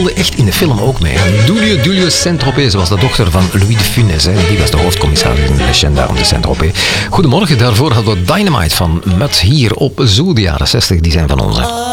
speelde echt in de film ook mee. Dulius Saint-Tropez, ze was de dochter van Louis de Funès. Hè. Die was de hoofdcommissaris in de Gendarme de Saint-Tropez. Goedemorgen, daarvoor hadden we Dynamite van Mud hier op Zoo. De jaren 60, die zijn van ons. Hè.